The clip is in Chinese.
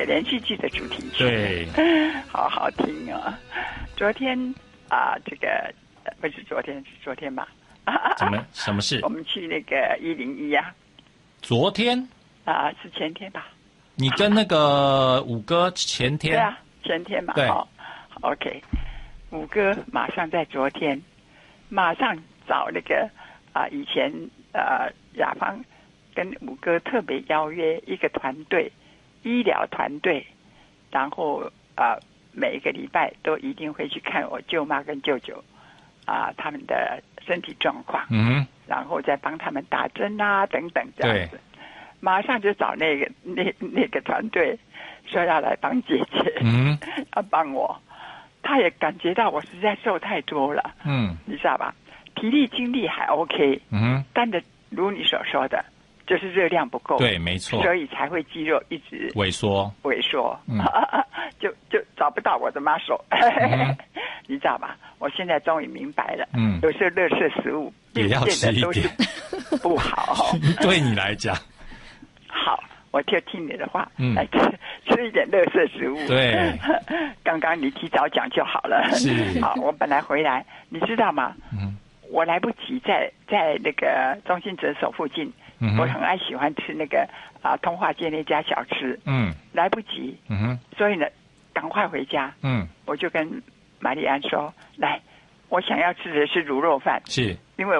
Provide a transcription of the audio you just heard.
连续剧的主题曲。 对， 好好听啊！昨天这个不是昨天，是昨天吧？ 什么事？ 我们去那个101啊。 昨天是前天吧？ 你跟那个五哥前天？ 对啊，前天嘛。 对。 OK， 五哥马上在昨天，马上找那个以前雅芳跟五哥特别邀约一个团队，医疗团队，然后每一个礼拜都一定会去看我舅妈跟舅舅他们的身体状况，然后再帮他们打针等等这样子。马上就找那个团队说要来帮姐姐，要帮我。他也感觉到我实在瘦太多了，你知道吧？体力精力还 OK，但是如你所说的，就是热量不够， 对，没错， 所以才会肌肉一直萎缩， 就找不到我的 muscle，你知道吧？我现在终于明白了，有时候垃圾食物也要吃一点， 不好， 对你来讲。 好，我就听你的话，来吃一点垃圾食物。 对， 刚刚你提早讲就好了。 是， 好，我本来回来，你知道吗？我来不及在那个中心诊所附近，我很喜欢吃那个通化街那家小吃，来不及，所以呢，赶快回家，我就跟玛丽安说，来，我想要吃的是卤肉饭， 是，